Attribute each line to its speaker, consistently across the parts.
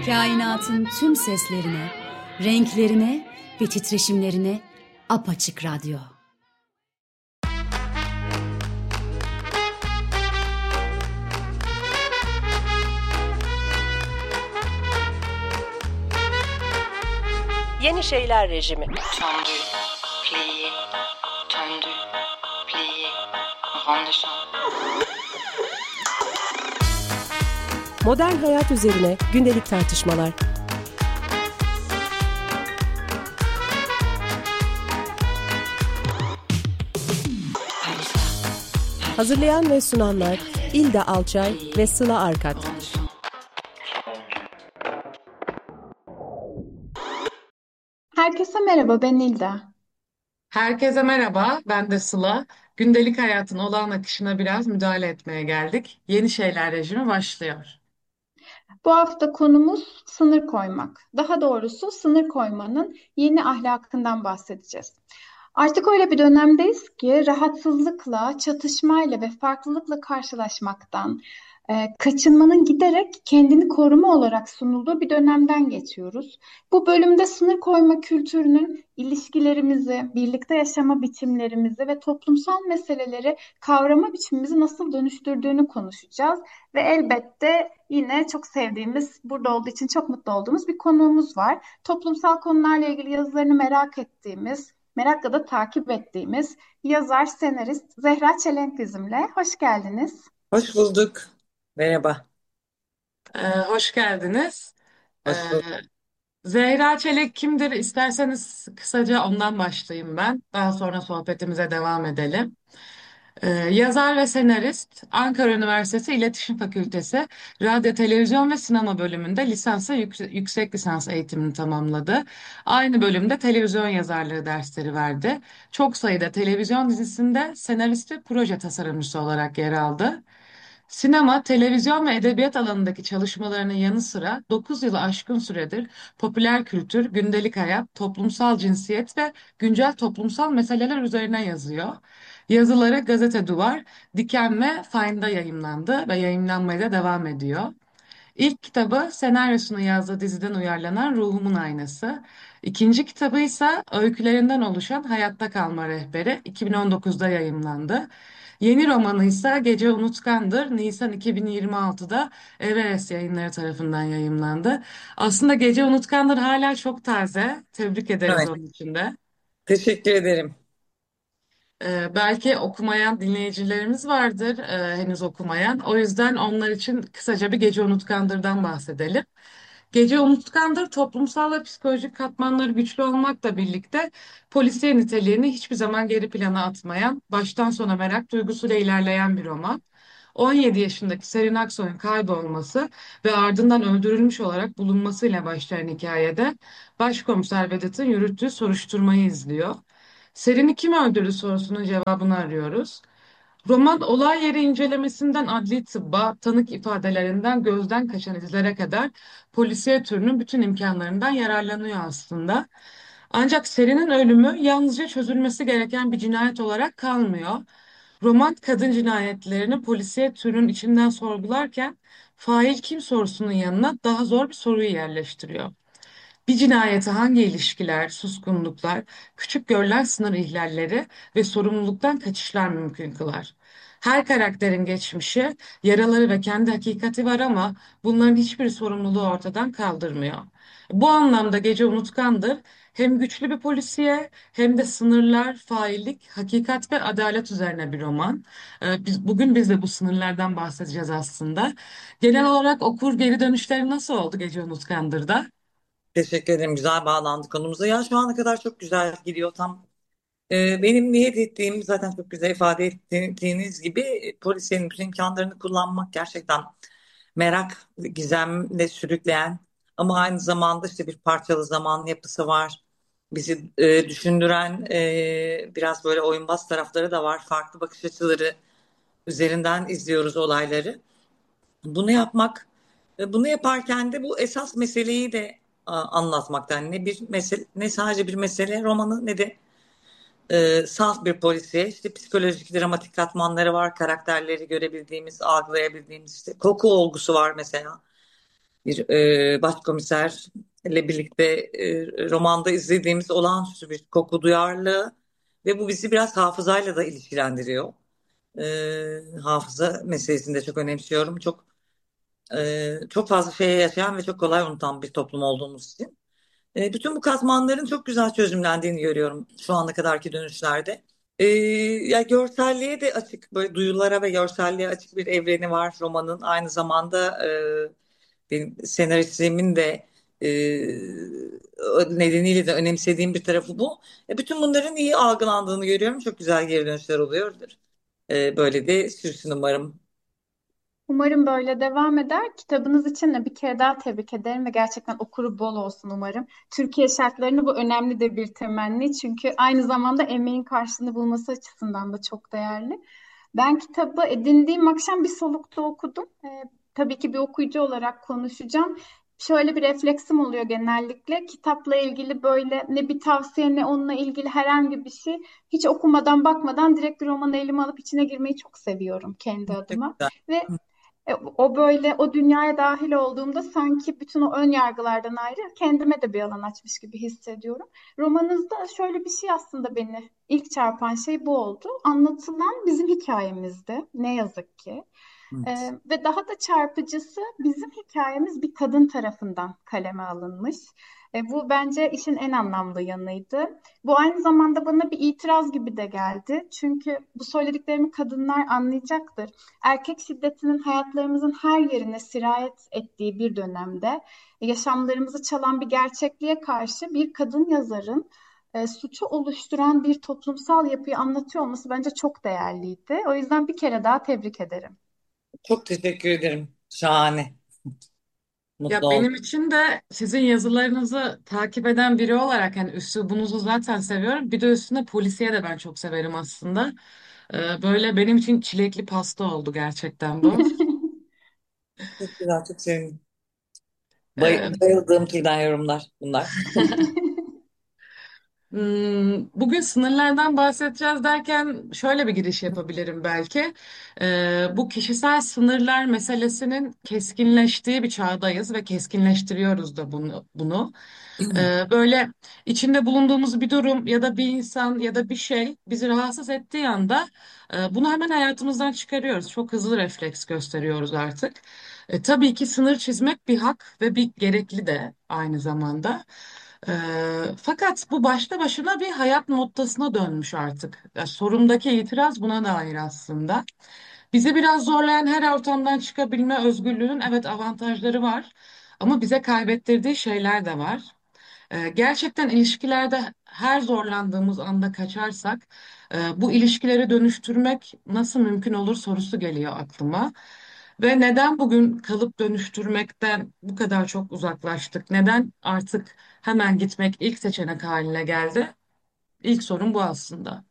Speaker 1: Kainatın tüm seslerine, renklerine ve titreşimlerine apaçık radyo.
Speaker 2: Yeni Şeyler Rejimi.
Speaker 3: Tendu, plié, tendu, plié, rond de chambre.
Speaker 2: Modern hayat üzerine gündelik tartışmalar. Hazırlayan ve sunanlar İlda Alçay ve Sıla Arkat.
Speaker 4: Herkese merhaba, ben Nilda.
Speaker 5: Herkese merhaba, ben de Sıla. Gündelik hayatın olağan akışına biraz müdahale etmeye geldik. Yeni şeyler rejimi başlıyor.
Speaker 4: Bu hafta konumuz sınır koymak. Daha doğrusu sınır koymanın yeni ahlakından bahsedeceğiz. Artık öyle bir dönemdeyiz ki rahatsızlıkla, çatışmayla ve farklılıkla karşılaşmaktan, kaçınmanın giderek kendini koruma olarak sunulduğu bir dönemden geçiyoruz. Bu bölümde sınır koyma kültürünün ilişkilerimizi, birlikte yaşama biçimlerimizi ve toplumsal meseleleri kavrama biçimimizi nasıl dönüştürdüğünü konuşacağız. Ve elbette yine çok sevdiğimiz, burada olduğu için çok mutlu olduğumuz bir konuğumuz var. Toplumsal konularla ilgili yazılarını merak ettiğimiz, merakla da takip ettiğimiz yazar, senarist Zehra Çelenk bizimle. Hoş geldiniz.
Speaker 6: Hoş bulduk. Merhaba.
Speaker 5: Hoş geldiniz. Ee,
Speaker 6: Hoş bulduk.
Speaker 5: Zehra Çelik kimdir? İsterseniz kısaca ondan başlayayım ben. Daha sonra sohbetimize devam edelim. Yazar ve senarist, Ankara Üniversitesi İletişim Fakültesi Radyo, Televizyon ve Sinema bölümünde lisans ve yüksek lisans eğitimini tamamladı. Aynı bölümde televizyon yazarlığı dersleri verdi. Çok sayıda televizyon dizisinde senarist ve proje tasarımcısı olarak yer aldı. Sinema, televizyon ve edebiyat alanındaki çalışmalarının yanı sıra 9 yılı aşkın süredir popüler kültür, gündelik hayat, toplumsal cinsiyet ve güncel toplumsal meseleler üzerine yazıyor. Yazıları Gazete Duvar, Diken ve Find'da yayımlandı ve yayımlanmaya da devam ediyor. İlk kitabı senaryosunu yazdığı diziden uyarlanan Ruhumun Aynası. İkinci kitabı ise öykülerinden oluşan Hayatta Kalma Rehberi 2019'da yayımlandı. Yeni romanı ise Gece Unutkandır Nisan 2026'da Everest Yayınları tarafından yayımlandı. Aslında Gece Unutkandır hala çok taze. Tebrik ederiz
Speaker 6: Evet,
Speaker 5: onun için de.
Speaker 6: teşekkür ederim.
Speaker 5: Belki okumayan dinleyicilerimiz vardır, henüz okumayan. O yüzden onlar için kısaca bir Gece Unutkandır'dan bahsedelim. Gece Unutkandır toplumsal ve psikolojik katmanları güçlü olmakla birlikte polisiye niteliğini hiçbir zaman geri plana atmayan, baştan sona merak duygusuyla ilerleyen bir roman. 17 yaşındaki Serin Aksoy'un kaybolması ve ardından öldürülmüş olarak bulunmasıyla başlayan hikayede Başkomiser Vedat'ın yürüttüğü soruşturmayı izliyor. Seren'i kim öldürdü sorusunun cevabını arıyoruz. Roman olay yeri incelemesinden adli tıbba, tanık ifadelerinden gözden kaçan izlere kadar polisiye türünün bütün imkanlarından yararlanıyor aslında. Ancak Seren'in ölümü yalnızca çözülmesi gereken bir cinayet olarak kalmıyor. Roman kadın cinayetlerini polisiye türünün içinden sorgularken fail kim sorusunun yanına daha zor bir soruyu yerleştiriyor. Bir cinayeti hangi ilişkiler, suskunluklar, küçük görülen sınır ihlalleri ve sorumluluktan kaçışlar mümkün kılar? Her karakterin geçmişi, yaraları ve kendi hakikati var ama bunların hiçbir sorumluluğu ortadan kaldırmıyor. Bu anlamda Gece Unutkandır hem güçlü bir polisiye hem de sınırlar, faillik, hakikat ve adalet üzerine bir roman. Bugün biz de bu sınırlardan bahsedeceğiz aslında. Genel olarak okur geri dönüşleri nasıl oldu Gece Unutkandır'da?
Speaker 6: Teşekkür ederim. Güzel bağlandı konumuza. Ya şu ana kadar çok güzel gidiyor. Tam benim niyet ettiğim zaten çok güzel ifade ettiğiniz gibi polisiyenin bütün imkanlarını kullanmak gerçekten merak, gizemle sürükleyen ama aynı zamanda işte bir parçalı zaman yapısı var. Bizi düşündüren biraz böyle oyunbaz tarafları da var. Farklı bakış açıları üzerinden izliyoruz olayları. Bunu yapmak, bunu yaparken de bu esas meseleyi de anlatmaktan ne bir mesele, ne sadece bir mesele romanı ne de salt bir polisiye işte psikolojik dramatik katmanları var, karakterleri görebildiğimiz, algılayabildiğimiz işte koku olgusu var mesela. Bir başkomiserle birlikte romanda izlediğimiz olağanüstü bir koku duyarlılığı ve bu bizi biraz hafızayla da ilişkilendiriyor. Hafıza meselesini de çok önemsiyorum. Çok fazla şeye yaşayan ve çok kolay unutan bir toplum olduğumuz için. Bütün bu katmanların çok güzel çözümlendiğini görüyorum şu ana kadarki dönüşlerde. Ee, Ya görselliğe de açık, böyle duyulara ve görselliğe açık bir evreni var romanın. Aynı zamanda benim senaristimin de nedeniyle de önemsediğim bir tarafı bu. Bütün bunların iyi algılandığını görüyorum. Çok güzel geri dönüşler oluyordur. Böyle de sürsün umarım.
Speaker 4: Umarım böyle devam eder. Kitabınız için de bir kere daha tebrik ederim ve gerçekten okuru bol olsun umarım. Türkiye şartlarında bu önemli de bir temenni. Çünkü aynı zamanda emeğin karşılığını bulması açısından da çok değerli. Ben kitabı edindiğim akşam bir solukta okudum. Tabii ki bir okuyucu olarak konuşacağım. Şöyle bir refleksim oluyor genellikle. Kitapla ilgili böyle ne bir tavsiye ne onunla ilgili herhangi bir şey hiç okumadan bakmadan direkt bir romanı elime alıp içine girmeyi çok seviyorum kendi
Speaker 6: Çok
Speaker 4: adıma.
Speaker 6: güzel.
Speaker 4: Ve o böyle o dünyaya dahil olduğumda sanki bütün o ön yargılardan ayrı kendime de bir alan açmış gibi hissediyorum. Romanınızda şöyle bir şey aslında beni ilk çarpan şey bu oldu. Anlatılan bizim hikayemizdi. Ne yazık ki. Ve daha da çarpıcısı bizim hikayemiz bir kadın tarafından kaleme alınmış. Bu bence işin en anlamlı yanıydı. Bu aynı zamanda bana bir itiraz gibi de geldi. Çünkü bu söylediklerimi kadınlar anlayacaktır. Erkek şiddetinin hayatlarımızın her yerine sirayet ettiği bir dönemde yaşamlarımızı çalan bir gerçekliğe karşı bir kadın yazarın suçu oluşturan bir toplumsal yapıyı anlatıyor olması bence çok değerliydi. O yüzden bir kere daha tebrik ederim.
Speaker 6: Çok teşekkür ederim. Şahane. Mutlu
Speaker 5: Ya
Speaker 6: oldum.
Speaker 5: benim için de sizin yazılarınızı takip eden biri olarak hani üslubunuzu zaten seviyorum. Bir de üstüne polisiye de ben çok severim aslında. Böyle benim için çilekli pasta oldu gerçekten bu.
Speaker 6: Çok güzel, çok sevindim.
Speaker 5: Ee,
Speaker 6: Bayıldığım türden yorumlar bunlar.
Speaker 5: Bugün sınırlardan bahsedeceğiz derken şöyle bir giriş yapabilirim belki. Bu kişisel sınırlar meselesinin keskinleştiği bir çağdayız ve keskinleştiriyoruz da bunu. Böyle içinde bulunduğumuz bir durum ya da bir insan ya da bir şey bizi rahatsız ettiği anda bunu hemen hayatımızdan çıkarıyoruz. Çok hızlı refleks gösteriyoruz artık. Tabii ki sınır çizmek bir hak ve bir gerekli de aynı zamanda. Fakat bu başta başına bir hayat noktasına dönmüş artık. Ya, sorundaki itiraz buna dair aslında. Bizi biraz zorlayan her ortamdan çıkabilme özgürlüğünün evet avantajları var. Ama bize kaybettirdiği şeyler de var. Gerçekten ilişkilerde her zorlandığımız anda kaçarsak bu ilişkileri dönüştürmek nasıl mümkün olur sorusu geliyor aklıma. Ve neden bugün kalıp dönüştürmekten bu kadar çok uzaklaştık? Neden artık hemen gitmek ilk seçenek haline geldi? İlk sorun bu aslında.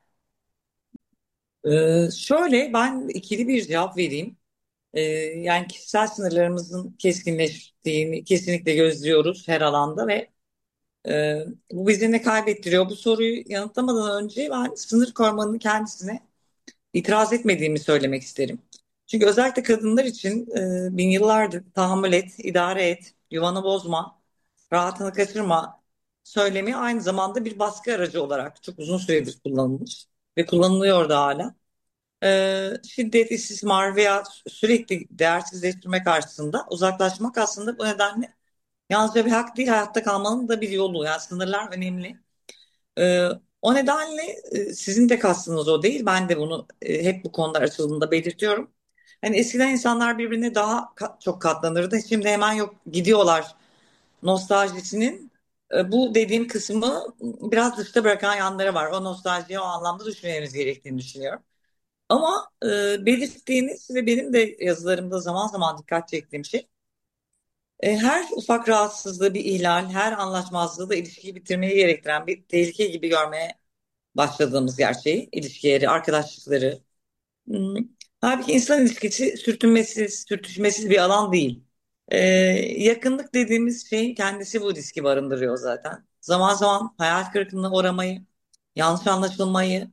Speaker 6: Şöyle ben ikili bir cevap vereyim. Yani kişisel sınırlarımızın keskinleştiğini kesinlikle gözlüyoruz her alanda ve bu bizi ne kaybettiriyor? Bu soruyu yanıtlamadan önce ben sınır koymanın kendisine itiraz etmediğimi söylemek isterim. Çünkü özellikle kadınlar için bin yıllardır tahammül et, idare et, yuvanı bozma, rahatını kaçırma söylemi aynı zamanda bir baskı aracı olarak çok uzun süredir kullanılmış ve kullanılıyor da hala. Şiddet, istismar veya sürekli değersizleştirme karşısında uzaklaşmak aslında bu nedenle yalnızca bir hak değil, hayatta kalmanın da bir yolu. Yani sınırlar önemli. Ee, O nedenle sizin de kastınız o değil. Ben de bunu hep bu konular açıldığında belirtiyorum. Hani eskiden insanlar birbirine daha çok katlanırdı. Şimdi hemen yok gidiyorlar nostaljisinin. Bu dediğim kısmı biraz dışta bırakan yanları var. O nostaljiye o anlamda düşünmemiz gerektiğini düşünüyorum. Ama belirttiğiniz ve benim de yazılarımda zaman zaman dikkat çektiğim şey her ufak rahatsızlığı bir ihlal, her anlaşmazlığı da ilişkiyi bitirmeyi gerektiren bir tehlike gibi görmeye başladığımız gerçeği, ilişkileri, arkadaşlıkları. Hmm. Halbuki insan ilişkisi sürtünmesiz, sürtüşmesiz bir alan değil. Ee, Yakınlık dediğimiz şeyin kendisi bu riski barındırıyor zaten. Zaman zaman hayal kırıklığına uğramayı, yanlış anlaşılmayı,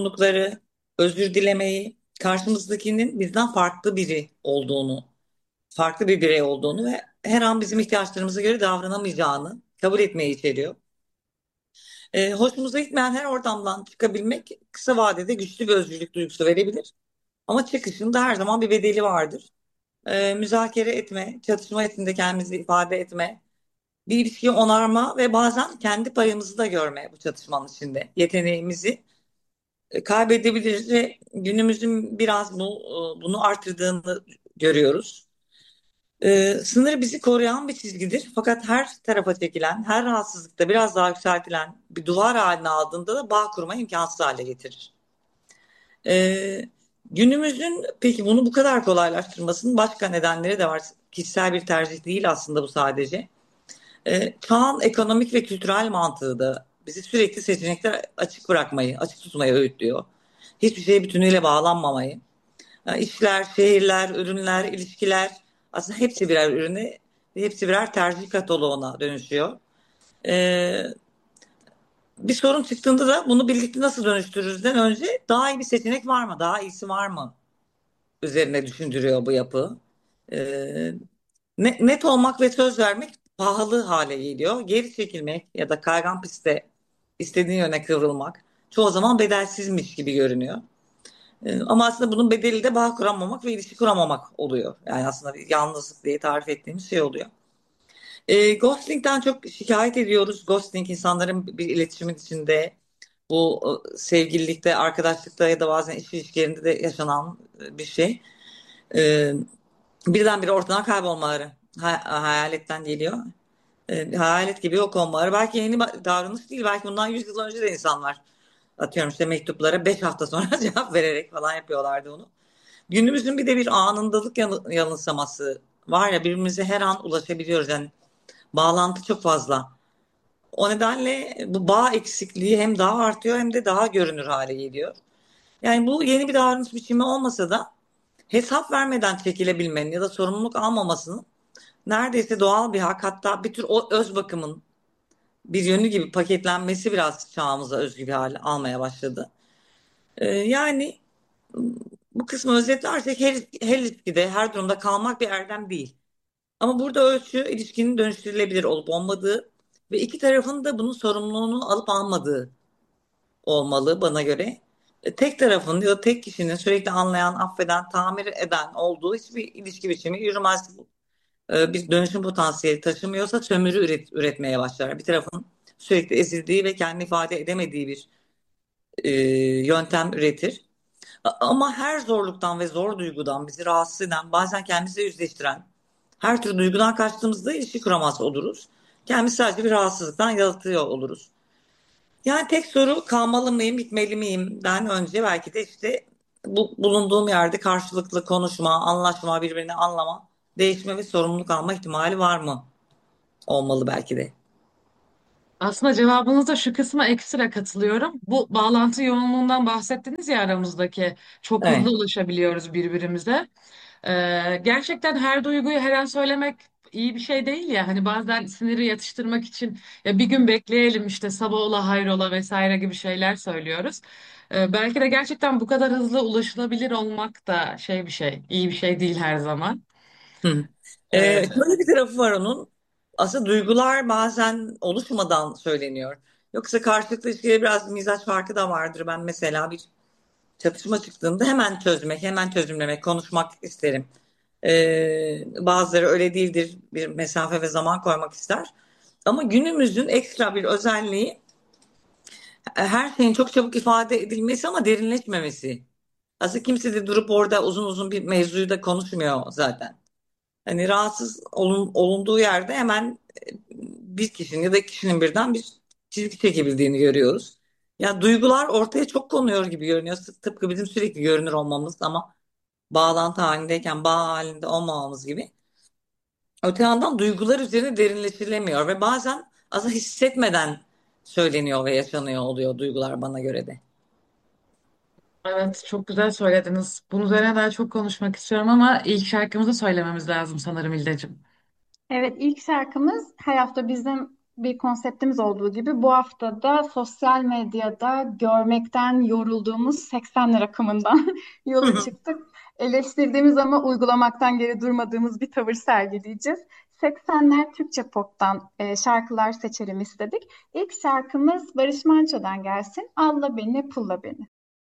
Speaker 6: suskunlukları, özür dilemeyi, karşımızdakinin bizden farklı biri olduğunu farklı bir birey olduğunu ve her an bizim ihtiyaçlarımıza göre davranamayacağını kabul etmeyi içeriyor. Hoşumuza gitmeyen her ortamdan çıkabilmek kısa vadede güçlü bir özgürlük duygusu verebilir. Ama çıkışında her zaman bir bedeli vardır. Müzakere etme, çatışma içinde kendimizi ifade etme, bir ilişkiyi onarma ve bazen kendi payımızı da görme bu çatışmanın içinde. Yeteneğimizi kaybedebiliriz ve günümüzün biraz bunu artırdığını görüyoruz. Sınır bizi koruyan bir çizgidir. Fakat her tarafa çekilen, her rahatsızlıkta biraz daha yükseltilen bir duvar haline aldığında da bağ kurma imkansız hale getirir. Günümüzün peki bunu bu kadar kolaylaştırmasının başka nedenleri de var. Kişisel bir tercih değil aslında bu sadece. Çağın ekonomik ve kültürel mantığı da bizi sürekli seçenekler açık bırakmayı, açık tutmayı öğütlüyor. Hiçbir şeye bütünüyle bağlanmamayı. Yani işler, şehirler, ürünler, ilişkiler aslında hepsi birer ürüne, hepsi birer tercih kataloğuna dönüşüyor. Ee, Bir sorun çıktığında da bunu birlikte nasıl dönüştürürüzden önce daha iyi bir seçenek var mı, daha iyisi var mı üzerine düşündürüyor bu yapı. Ee, Net olmak ve söz vermek pahalı hale geliyor. Geri çekilmek ya da kaygan pistte istediğin yöne kıvrılmak çoğu zaman bedelsizmiş gibi görünüyor. Ama aslında bunun bedeli de bağ kuramamak ve ilişki kuramamak oluyor. Yani aslında bir yalnızlık diye tarif ettiğimiz şey oluyor. Ghosting'den çok şikayet ediyoruz. Ghosting insanların bir iletişimin içinde bu sevgililikte, arkadaşlıkta ya da bazen iş ilişkilerinde de yaşanan bir şey. E, Birdenbire ortadan kaybolmaları hayaletten geliyor. Hayalet gibi yok olmaları. Belki yeni bir davranış değil. Belki bundan 100 yıl önce de insanlar atıyorum işte mektuplara 5 hafta sonra cevap vererek falan yapıyorlardı onu. Günümüzün bir de bir anındalık yanılsaması var ya, birbirimize her an ulaşabiliyoruz. Yani bağlantı çok fazla. O nedenle bu bağ eksikliği hem daha artıyor hem de daha görünür hale geliyor. Yani bu yeni bir davranış biçimi olmasa da hesap vermeden çekilebilmenin ya da sorumluluk almamasının neredeyse doğal bir hak, hatta bir tür o öz bakımın bir yönü gibi paketlenmesi biraz çağımıza özgü bir hale almaya başladı. Yani bu kısmı özetlersek her ilişkide, her durumda kalmak bir erdem değil. Ama burada ölçü ilişkinin dönüştürülebilir olup olmadığı ve iki tarafın da bunun sorumluluğunu alıp almadığı olmalı bana göre. Tek tarafın ya da tek kişinin sürekli anlayan, affeden, tamir eden olduğu hiçbir ilişki biçimi yürümez. Bir dönüşüm potansiyeli taşımıyorsa sömürü üretmeye başlar. Bir tarafın sürekli ezildiği ve kendi ifade edemediği bir e, yöntem üretir. Ama her zorluktan ve zor duygudan bizi rahatsız eden, bazen kendimize yüzleştiren her tür duygudan kaçtığımızda ilişki kuramaz oluruz. Kendimizi sadece bir rahatsızlıktan yaratıyor oluruz. Yani tek soru kalmalı mıyım, gitmeli miyimden önce belki de işte bu bulunduğum yerde karşılıklı konuşma, anlaşma, birbirini anlama, değişme ve sorumluluk alma ihtimali var mı? Olmalı belki de.
Speaker 5: Aslında cevabınızda şu kısma ekstra katılıyorum. Bu bağlantı yoğunluğundan bahsettiniz ya aramızdaki. Çok hızlı
Speaker 6: Evet.
Speaker 5: ulaşabiliyoruz birbirimize. Gerçekten her duyguyu her an söylemek iyi bir şey değil ya. Hani bazen siniri yatıştırmak için ya bir gün bekleyelim işte sabah ola hayrola vesaire gibi şeyler söylüyoruz. Belki de gerçekten bu kadar hızlı ulaşılabilir olmak da şey bir şey, iyi bir şey değil her zaman.
Speaker 6: Hı.
Speaker 5: Ee,
Speaker 6: Şöyle bir tarafı var onun. Aslında duygular bazen oluşmadan söyleniyor. Yoksa karşılıklı ilişkide biraz mizaç farkı da vardır. Ben mesela bir çatışma çıktığında hemen çözmek, hemen çözümlemek, konuşmak isterim. Bazıları öyle değildir. Bir mesafe ve zaman koymak ister. Ama günümüzün ekstra bir özelliği her şeyin çok çabuk ifade edilmesi ama derinleşmemesi. Aslında kimse de durup orada uzun uzun bir mevzuyu da konuşmuyor zaten. Hani rahatsız olunduğu yerde hemen bir kişinin ya da iki kişinin birden bir çizgi çekebildiğini görüyoruz. Ya duygular ortaya çok konuyor gibi görünüyor. Tıpkı bizim sürekli görünür olmamız ama bağlantı halindeyken bağ halinde olmamamız gibi. Öte yandan duygular üzerine derinleştirilemiyor ve bazen aslında hissetmeden söyleniyor ve yaşanıyor oluyor duygular bana göre de.
Speaker 5: evet, çok güzel söylediniz. Bunun üzerine daha çok konuşmak istiyorum ama ilk şarkımızı söylememiz lazım sanırım İldeciğim.
Speaker 4: Evet, ilk şarkımız her hafta bizim bir konseptimiz olduğu gibi bu hafta da sosyal medyada görmekten yorulduğumuz 80'ler akımından yola çıktık. Eleştirdiğimiz ama uygulamaktan geri durmadığımız bir tavır sergileyeceğiz. 80'ler Türkçe pop'tan şarkılar seçelim istedik. İlk şarkımız Barış Manço'dan gelsin. Alla beni, pulla beni.